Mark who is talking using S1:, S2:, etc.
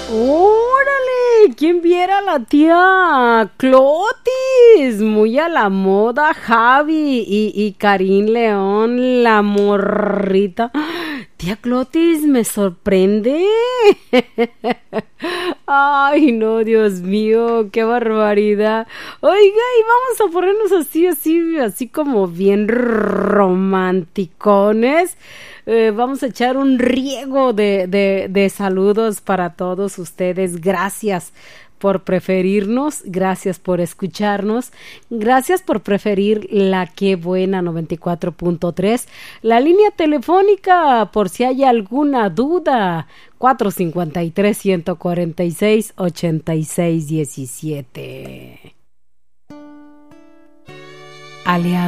S1: ¡Órale! ¿Quién viera a la tía Clotis? Muy a la moda, Javi y Karin León, la morrita. Tía Clotis, me sorprende. Ay, no, Dios mío, qué barbaridad. Oiga, y vamos a ponernos así como bien romanticones. Vamos a echar un riego de saludos para todos ustedes. Gracias por preferirnos, gracias por escucharnos, gracias por preferir la Qué Buena 94.3, la línea telefónica por si hay alguna duda, 453-146-8617. Aliado.